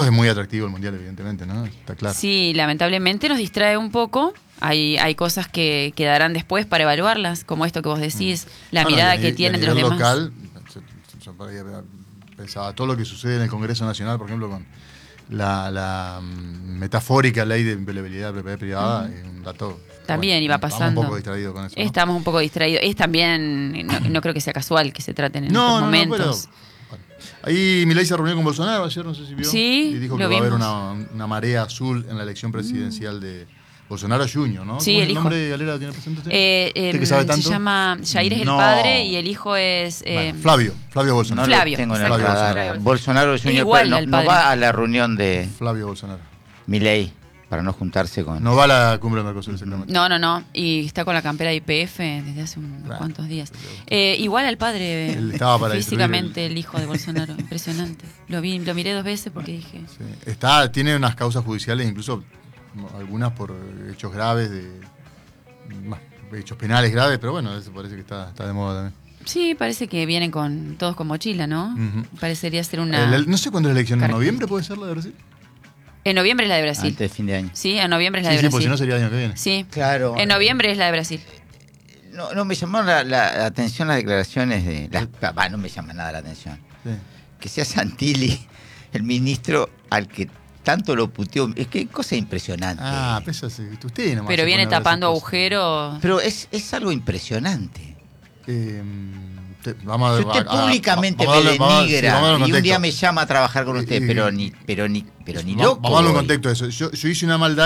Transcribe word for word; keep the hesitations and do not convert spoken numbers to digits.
es muy atractivo el Mundial, evidentemente, ¿no? Está claro. Sí, lamentablemente nos distrae un poco. Hay, hay cosas que quedarán después para evaluarlas, como esto que vos decís, la Bueno, mirada y a- que y a tienen de los nivel demás. local, se- se- pensaba todo lo que sucede en el Congreso Nacional, por ejemplo, con la, la mm, metafórica ley de inviolabilidad de propiedad privada, Ujú. es un dato. También iba estamos pasando. un poco distraídos con eso, ¿no? Estamos un poco distraídos. Es también, no, no creo que sea casual que se traten en No, estos no, no, momentos. pero, bueno. Ahí Milei se reunió con Bolsonaro ayer, no sé si vio. Sí, y dijo lo que va a haber vimos. una, una marea azul en la elección presidencial de Bolsonaro Junior, ¿no? Sí, ¿Cómo es el hijo. nombre, Galera, tiene presente usted? Eh, ¿Usted em, que sabe se tanto? llama Jair es el No. padre y el hijo es eh, Bueno, Flavio, Flavio No Bolsonaro. lo Flavio, tengo en el Flavio radar. Bolsonaro. Bolsonaro Junior Igual pero no, al no padre. va a la reunión de Flavio Bolsonaro. Milei para no juntarse con... No va a la cumbre de Mercosur, exactamente. No, no, no. Y está con la campera de I P F desde hace unos Claro. cuantos días. Eh, igual al padre, Él estaba para físicamente, destruir el... hijo de Bolsonaro. Impresionante. Lo vi, lo miré dos veces porque dije. Sí. Está, tiene unas causas judiciales, incluso algunas por hechos graves, de bah, hechos penales graves, pero bueno, eso parece que está, está de moda también. Sí, parece que vienen con todos con mochila, ¿no? Ujú. Parecería ser una. El- el- no sé cuándo es la elección, ¿en Característica. noviembre puede ser la de Brasil? En noviembre es la de Brasil. Antes de fin de año. Sí, en noviembre es la Sí, de sí, porque si Brasil. no sería el año que viene. Sí. Claro. En noviembre es la de Brasil. No, no me llamó la, la atención las declaraciones de... Las, bah, no me llama nada la atención. Sí. Que sea Santilli el ministro al que tanto lo puteó. Es que cosa impresionante. Ah, pero eso sí, usted nomás Pero se viene pone a hablar tapando de esas cosas. agujeros. Pero es, es algo impresionante. Eh, te- vamos a, Si usted a- a- públicamente vamos a me darle- vamos a- sí, denigra vamos a darle un y un día contexto. me llama a trabajar con usted, Eh, pero ni, pero ni, pero ni Vamos- loco. Vamos a darle un voy. contexto de eso. Yo, yo hice una maldad